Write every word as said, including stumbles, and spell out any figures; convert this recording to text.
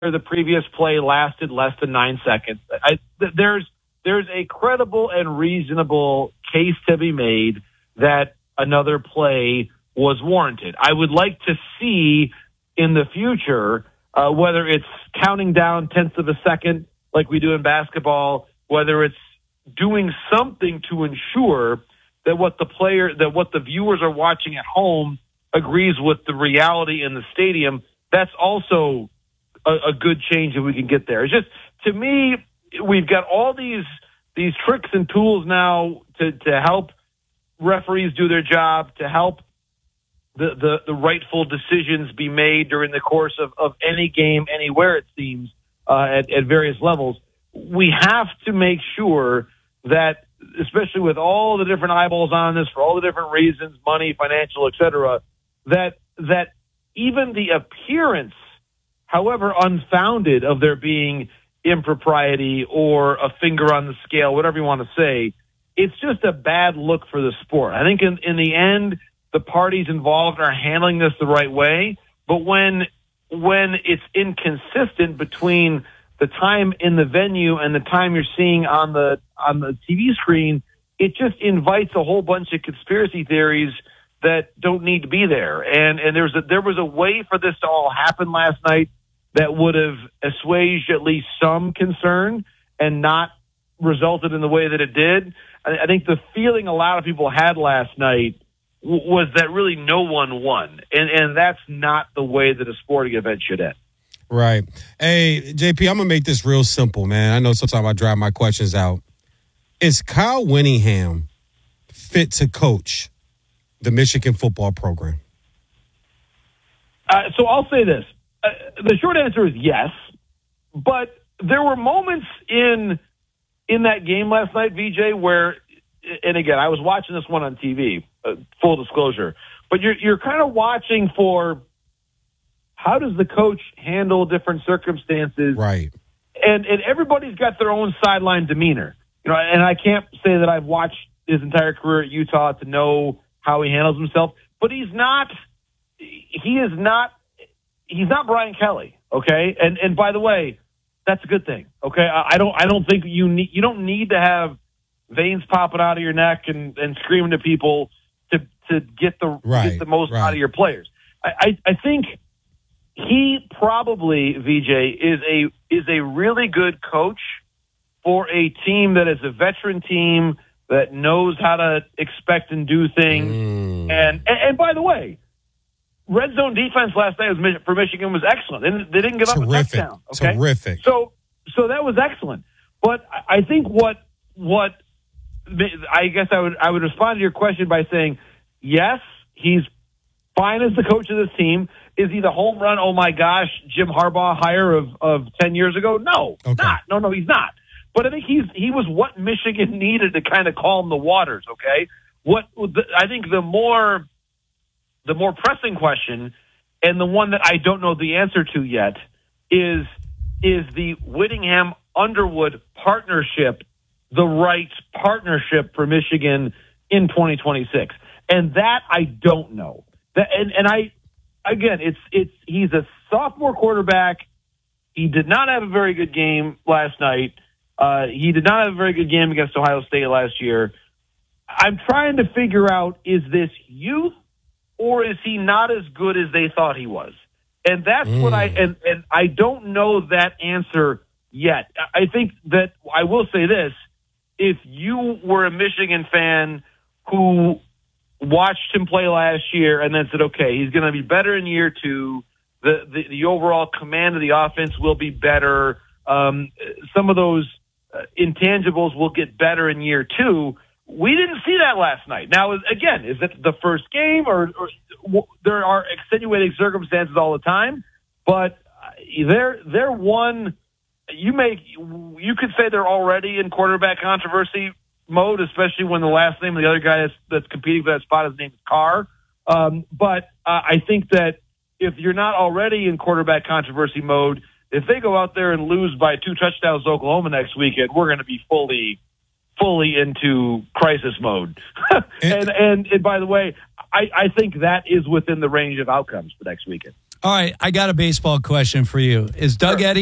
the previous play lasted less than nine seconds. I, th- there's there's a credible and reasonable case to be made that another play was warranted. I would like to see in the future uh, whether it's counting down tenths of a second like we do in basketball, whether it's doing something to ensure that what the player, that what the viewers are watching at home agrees with the reality in the stadium. That's also a, a good change if we can get there. It's just, to me, we've got all these these tricks and tools now to, to help referees do their job, to help the, the, the rightful decisions be made during the course of, of any game, anywhere it seems, uh, at, at various levels. We have to make sure that, especially with all the different eyeballs on this for all the different reasons, money, financial, et cetera, that, that even the appearance, however unfounded, of there being impropriety or a finger on the scale, whatever you want to say, it's just a bad look for the sport. I think in, in the end, the parties involved are handling this the right way, but when when it's inconsistent between the time in the venue and the time you're seeing on the on the T V screen, it just invites a whole bunch of conspiracy theories that don't need to be there. And and there's a, there was a way for this to all happen last night that would have assuaged at least some concern and not resulted in the way that it did. I, I think the feeling a lot of people had last night w- was that really no one won. And, and that's not the way that a sporting event should end. Right. Hey, J P, I'm going to make this real simple, man. I know sometimes I drive my questions out. Is Kyle Whittingham fit to coach the Michigan football program? Uh, so I'll say this. Uh, the short answer is yes, but there were moments in in that game last night, V J, where, and again, I was watching this one on T V, uh, full disclosure, but you're you're kind of watching for how does the coach handle different circumstances, right? And and everybody's got their own sideline demeanor, you know. And I can't say that I've watched his entire career at Utah to know how he handles himself, but he's not. He is not. He's not Brian Kelly, okay? And and by the way, that's a good thing, okay? I, I don't I don't think you need you don't need to have veins popping out of your neck and, and screaming at people to to get the right, get the most right. out of your players. I, I, I think he probably, V J, is a is a really good coach for a team that is a veteran team that knows how to expect and do things. Mm. And, and and by the way, red zone defense last night was, for Michigan was excellent. They didn't, they didn't give Terrific. up a touchdown. Okay? Terrific. So, so that was excellent. But I think what what I guess I would I would respond to your question by saying yes, he's fine as the coach of this team. Is he the home run? Oh my gosh, Jim Harbaugh hire of of ten years ago? No, okay. not. No, no, he's not. But I think he's he was what Michigan needed to kind of calm the waters. Okay, what the, I think the more. The more pressing question, and the one that I don't know the answer to yet, is is the Whittingham-Underwood partnership the right partnership for Michigan in twenty twenty-six? And that I don't know. That, and, and I, again, it's it's he's a sophomore quarterback. He did not have a very good game last night. Uh, he did not have a very good game against Ohio State last year. I'm trying to figure out, is this youth, or is he not as good as they thought he was? And that's mm. what I, and, and I don't know that answer yet. I think that I will say this. If you were a Michigan fan who watched him play last year and then said, okay, he's going to be better in year two, the, the, the overall command of the offense will be better. Um, some of those uh, intangibles will get better in year two. We didn't see that last night. Now, again, is it the first game, or, or w- there are extenuating circumstances all the time? But they're they're one. You make you could say they're already in quarterback controversy mode, especially when the last name of the other guy that's, that's competing for that spot, his name is Carr. Um, but uh, I think that if you're not already in quarterback controversy mode, if they go out there and lose by two touchdowns to Oklahoma next weekend, we're going to be fully. fully into crisis mode. and, and and by the way, I, I think that is within the range of outcomes for next weekend. All right, I got a baseball question for you. Is Doug Eddy